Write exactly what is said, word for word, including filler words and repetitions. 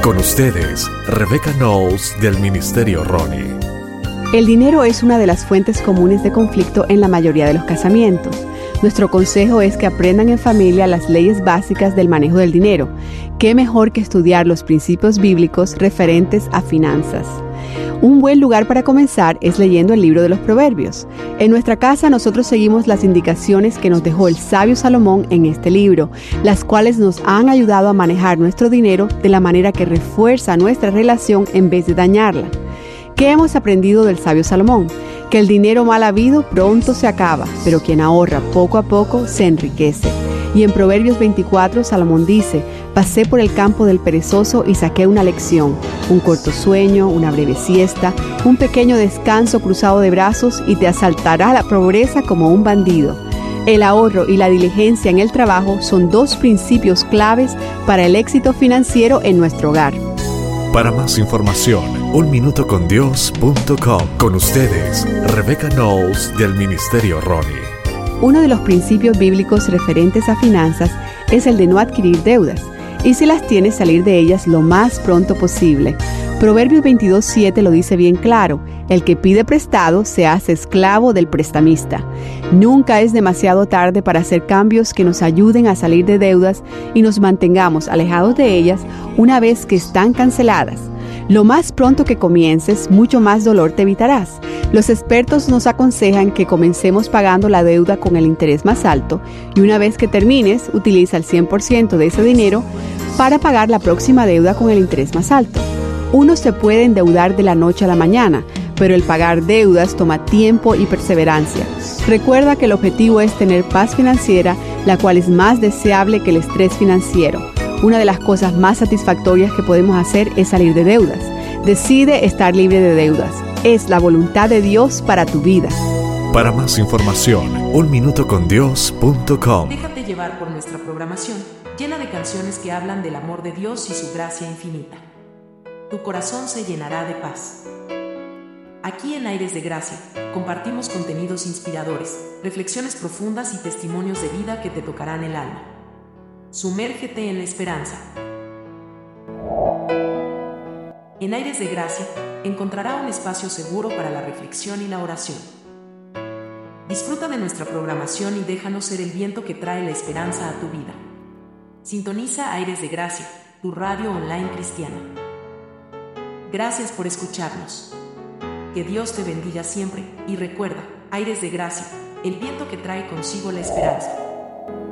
Con ustedes, Rebecca Knowles del Ministerio Ronnie. El dinero es una de las fuentes comunes de conflicto en la mayoría de los casamientos. Nuestro consejo es que aprendan en familia las leyes básicas del manejo del dinero. ¿Qué mejor que estudiar los principios bíblicos referentes a finanzas? Un buen lugar para comenzar es leyendo el libro de los Proverbios. En nuestra casa nosotros seguimos las indicaciones que nos dejó el sabio Salomón en este libro, las cuales nos han ayudado a manejar nuestro dinero de la manera que refuerza nuestra relación en vez de dañarla. ¿Qué hemos aprendido del sabio Salomón? Que el dinero mal habido pronto se acaba, pero quien ahorra poco a poco se enriquece. Y en Proverbios veinticuatro, Salomón dice: pasé por el campo del perezoso y saqué una lección, un corto sueño, una breve siesta, un pequeño descanso cruzado de brazos y te asaltará la pobreza como un bandido. El ahorro y la diligencia en el trabajo son dos principios claves para el éxito financiero en nuestro hogar. Para más información, un minuto con dios punto com. Con ustedes, Rebecca Knowles del Ministerio Ronnie. Uno de los principios bíblicos referentes a finanzas es el de no adquirir deudas, y si las tienes, salir de ellas lo más pronto posible. Proverbios veintidós siete lo dice bien claro: el que pide prestado se hace esclavo del prestamista. Nunca es demasiado tarde para hacer cambios que nos ayuden a salir de deudas y nos mantengamos alejados de ellas una vez que están canceladas. Lo más pronto que comiences, mucho más dolor te evitarás. Los expertos nos aconsejan que comencemos pagando la deuda con el interés más alto y una vez que termines, utiliza el cien por ciento de ese dinero para pagar la próxima deuda con el interés más alto. Uno se puede endeudar de la noche a la mañana, pero el pagar deudas toma tiempo y perseverancia. Recuerda que el objetivo es tener paz financiera, la cual es más deseable que el estrés financiero. Una de las cosas más satisfactorias que podemos hacer es salir de deudas. Decide estar libre de deudas. Es la voluntad de Dios para tu vida. Para más información, un minuto con dios punto com. Déjate llevar por nuestra programación, llena de canciones que hablan del amor de Dios y su gracia infinita. Tu corazón se llenará de paz. Aquí en Aires de Gracia, compartimos contenidos inspiradores, reflexiones profundas y testimonios de vida que te tocarán el alma. Sumérgete en la esperanza. En Aires de Gracia, encontrará un espacio seguro para la reflexión y la oración. Disfruta de nuestra programación y déjanos ser el viento que trae la esperanza a tu vida. Sintoniza Aires de Gracia, tu radio online cristiana. Gracias por escucharnos. Que Dios te bendiga siempre y recuerda, Aires de Gracia, el viento que trae consigo la esperanza.